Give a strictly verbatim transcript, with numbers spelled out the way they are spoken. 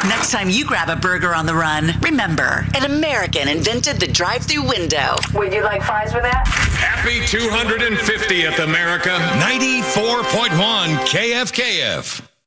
Next time you grab a burger on the run, remember, an American invented the drive-through window. Would you like fries with that? Happy two hundred fiftieth, America. ninety-four point one K F K F.